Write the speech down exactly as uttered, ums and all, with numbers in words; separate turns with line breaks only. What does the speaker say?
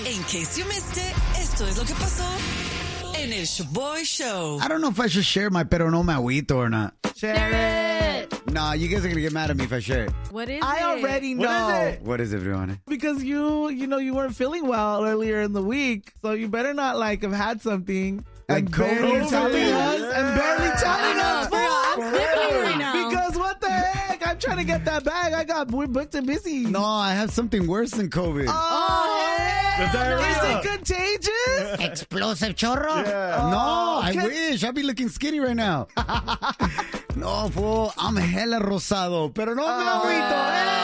In case you missed it, esto es lo que pasó en el Shaboy Show.
I don't know if I should share my pero no me agüito or not.
Share it.
No, you guys are going to get mad at me if I share it.
What is
I
it?
already know.
What is it?
What is it, Brianna?
Because you, you know, you weren't feeling well earlier in the week, so you better not like have had something
Like
and barely
COVID?
telling us
Yeah.
and barely telling us.
Bro, I'm sniffling right now.
Because what the heck? I'm trying to get that bag. I got we're booked and busy.
No, I have something worse than COVID.
Oh, heck.
The diarrhea.
Is it contagious?
Explosive chorro?
Yeah.
No, I
can-
wish. I'd be looking skinny right now. No, fool. I'm hella rosado. Pero no me agüito, eh.